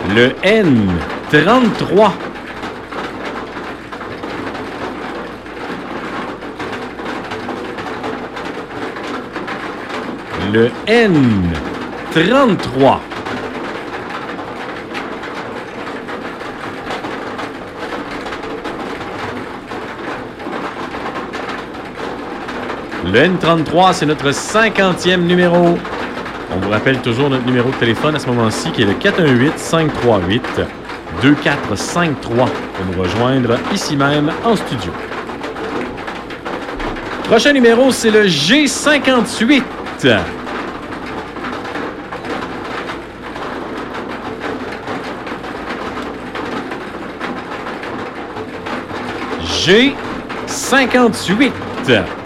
Le N33. Le N33. Le N33, c'est notre 50e numéro. On vous rappelle toujours notre numéro de téléphone à ce moment-ci, qui est le 418-538-2453 pour nous rejoindre ici même en studio. Prochain numéro, c'est le G58. G58.